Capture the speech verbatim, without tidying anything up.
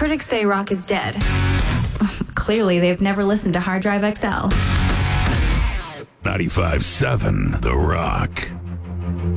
Critics say rock is dead. Clearly, they've never listened to Hard Drive X L. ninety-five seven The Rock.